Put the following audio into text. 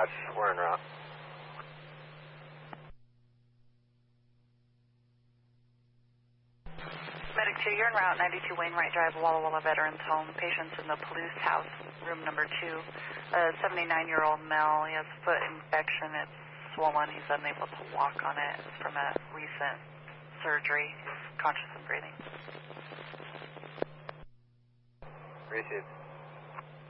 Roger. We're en route. Medic 2, you're en route, 92 Wainwright Drive, Walla Walla Veterans Home. Patient's in the Palouse house, room number 2. A 79-year-old male, he has foot infection. It's swollen. He's unable to walk on it. It's from a recent surgery. He's conscious and breathing. Received.